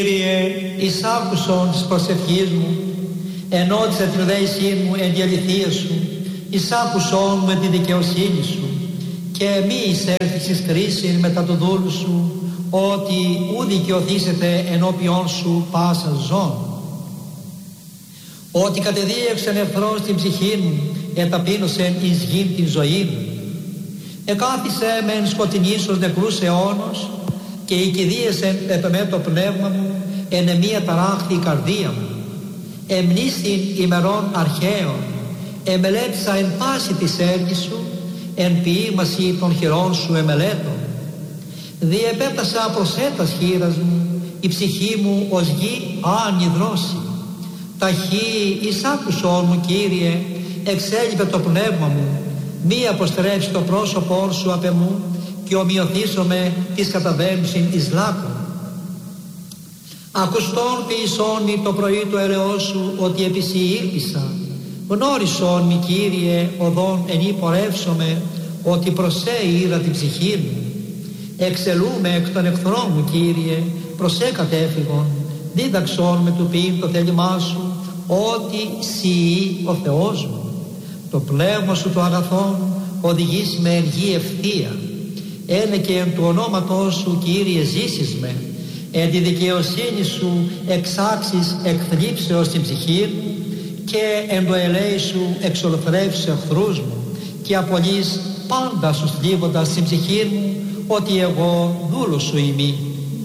Κύριε, εις άκουσον της προσευχής μου, ενώτισα την δέησή μου εν τη αληθεία σου, εις άκουσον μου εν τη δικαιοσύνη σου, και μη εισέλθεις εις κρίσιν μετά του δούλου σου, ότι ου δικαιωθήσετε ενώπιον σου πάσα ζών. Ότι κατεδίεξεν εχθρός την ψυχή μου, εταπείνωσεν εις γην την ζωή μου. Εκάθισε μεν σκοτεινής ως νεκρούς αιώνος, και οικηδίεσεν επεμέ το πνεύμα μου, εν εμία ταράχθη η καρδία μου. Εμνήσιν ημερών αρχαίων, εμελέτησα εν πάση της έργης σου, εν ποίημαση των χειρών σου εμελέτων. Διεπέτασα προσέτας χείρας μου, η ψυχή μου ως γη ανυδρώσει. Ταχύ εις άκουσον μου, Κύριε, εξέλιπε το πνεύμα μου, μη αποστρέψει το πρόσωπό σου απ' εμού, και ομοιωθήσομαι της καταβαίνουσιν εις λάκων. Ακουστόν ποιησόν το πρωί του ελεός σου, ότι επί σοι ήλπισα. Γνώρισον μη, Κύριε, οδόν εν πορεύσομαι, ότι προσέ ήρα την ψυχή μου. Εξελούμε εκ των εχθρών μου, Κύριε, προσέ κατέφυγον. Δίδαξον με του ποιήν το θέλημά σου, ότι σοι ο Θεός μου. Το πνεύμα σου το αγαθόν οδηγείς με εν γη ευθεία. Ένε και εν του ονόματός σου, Κύριε, ζήσεις με. Εν τη δικαιοσύνη σου εξάξεις εκθλίψεως την ψυχή μου, και εν το ελέη σου εξολοθρεύσεις εχθρούς μου, και απολύς πάντα σου θλίβοντας την ψυχή μου, ότι εγώ δούλος σου είμαι.